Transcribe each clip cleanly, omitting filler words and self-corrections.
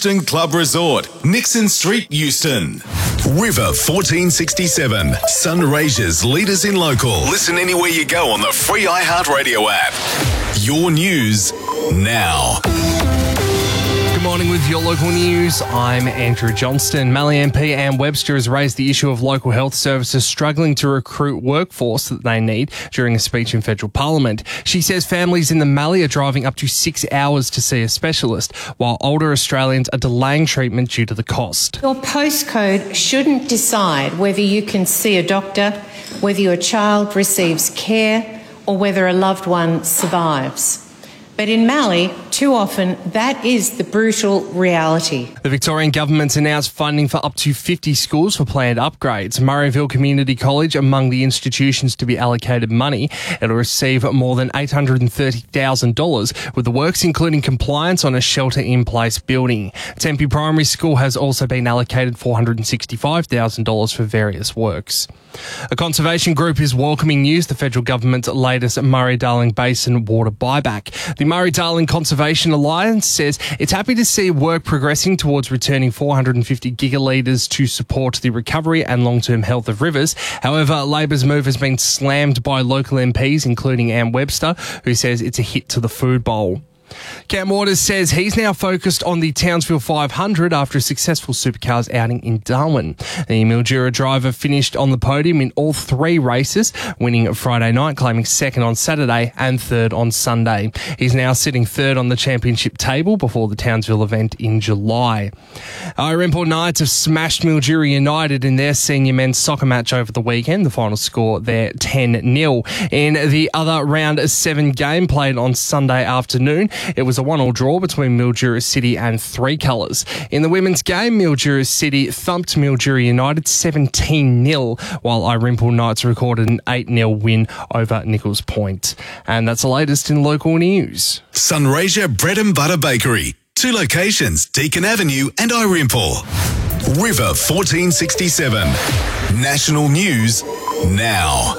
Euston Club Resort, Nixon Street, Euston. River 1467, Sunraysia's leaders in local. Listen anywhere you go on the free iHeartRadio app. Your news now. Good morning with your local news. I'm Andrew Johnston. Mallee MP Anne Webster has raised the issue of local health services struggling to recruit workforce that they need during a speech in federal parliament. She says families in the Mallee are driving up to 6 hours to see a specialist, while older Australians are delaying treatment due to the cost. Your postcode shouldn't decide whether you can see a doctor, whether your child receives care, or whether a loved one survives. But in Mallee, too often, that is the brutal reality. The Victorian government's announced funding for up to 50 schools for planned upgrades. Murrayville Community College among the institutions to be allocated money. It'll receive more than $830,000, with the works including compliance on a shelter-in-place building. Tempe Primary School has also been allocated $465,000 for various works. A conservation group is welcoming news, the federal government's latest Murray-Darling Basin water buyback. The Murray-Darling Conservation Alliance says it's happy to see work progressing towards returning 450 gigalitres to support the recovery and long-term health of rivers. However, Labor's move has been slammed by local MPs, including Anne Webster, who says it's a hit to the food bowl. Cam Waters says he's now focused on the Townsville 500 after a successful supercars outing in Darwin. The Mildura driver finished on the podium in all three races, winning Friday night, claiming second on Saturday and third on Sunday. He's now sitting third on the championship table before the Townsville event in July. Irimple Knights have smashed Mildura United in their senior men's soccer match over the weekend. The final score there 10-0. In the other round 7 game played on Sunday afternoon, it was a 1-1 draw between Mildura City and Three Colours. In the women's game, Mildura City thumped Mildura United 17-0, while Irimple Knights recorded an 8-0 win over Nichols Point. And that's the latest in local news. Sunraysia Bread and Butter Bakery. 2 locations, Deakin Avenue and Irimple. River 1467. National news now.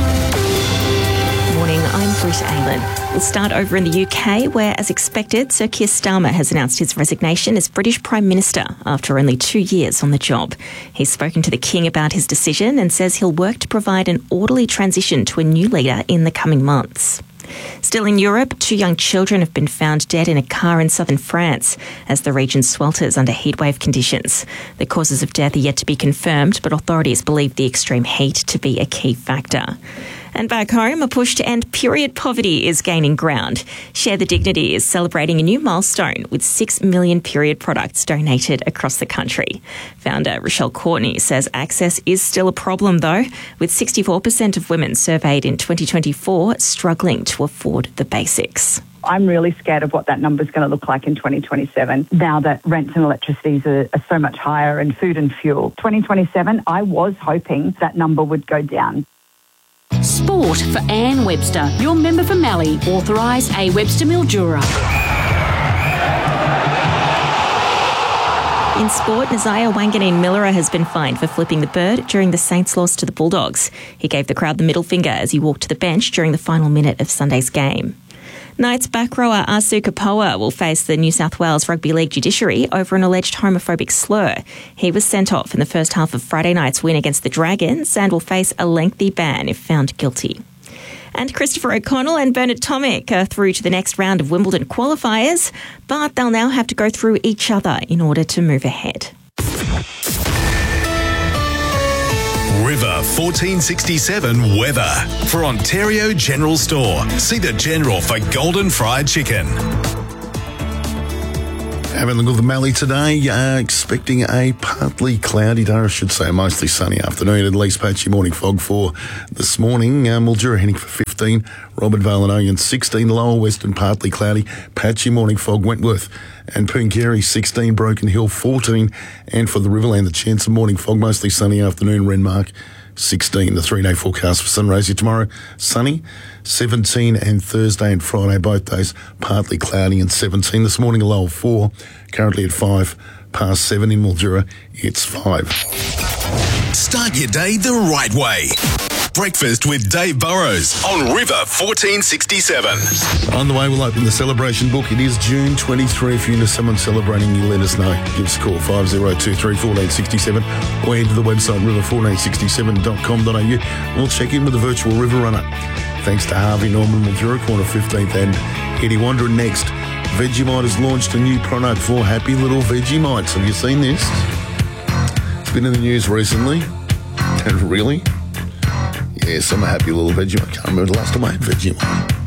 Morning, I'm Britt Aylan. We'll start over in the UK, where, as expected, Sir Keir Starmer has announced his resignation as British Prime Minister after only 2 years on the job. He's spoken to the King about his decision and says he'll work to provide an orderly transition to a new leader in the coming months. Still in Europe, 2 young children have been found dead in a car in southern France as the region swelters under heatwave conditions. The causes of death are yet to be confirmed, but authorities believe the extreme heat to be a key factor. And back home, a push to end period poverty is gaining ground. Share the Dignity is celebrating a new milestone with 6 million period products donated across the country. Founder Rochelle Courtney says access is still a problem, though, with 64% of women surveyed in 2024 struggling to afford the basics. I'm really scared of what that number's going to look like in 2027, now that rents and electricities are so much higher, and food and fuel. 2027, I was hoping that number would go down. Sport for Anne Webster, your member for Mallee, authorised A. Webster Mildura. In sport, Nazaya Wanganeen-Millera has been fined for flipping the bird during the Saints' loss to the Bulldogs. He gave the crowd the middle finger as he walked to the bench during the final minute of Sunday's game. Knights back rower Asu Kapoa will face the New South Wales Rugby League judiciary over an alleged homophobic slur. He was sent off in the first half of Friday night's win against the Dragons and will face a lengthy ban if found guilty. And Christopher O'Connell and Bernard Tomic are through to the next round of Wimbledon qualifiers, but they'll now have to go through each other in order to move ahead. River 1467 weather. For Ontario General Store, see the General for golden fried chicken. Having a look at the Mallee today, expecting a partly cloudy day, I should say mostly sunny afternoon, at least patchy morning fog for this morning. Mildura heading for 15, Robert Vale and Oyen 16, Lower Western partly cloudy, patchy morning fog, Wentworth and Pooncarie 16, Broken Hill 14, and for the Riverland, the chance of morning fog, mostly sunny afternoon, Renmark 16. The 3-day forecast for Sunraysia tomorrow, sunny, 17, and Thursday and Friday, both days partly cloudy and 17. This morning a low of 4, currently at 7:05 in Mildura, it's 5. Start your day the right way. Breakfast with Dave Burrows on River 1467. On the way, we'll open the celebration book. It is June 23. If you know someone celebrating, you let us know. Give us a call, 5023 1467, or head to the website river1467.com.au. We'll check in with the virtual River Runner. Thanks to Harvey Norman, Mildura Corner 15th and Eddie Wonder. Next, Vegemite has launched a new product for happy little Vegemites. Have you seen this? It's been in the news recently. And really? Yes, I'm a happy little Vegemite. I can't remember the last time I had Vegemite.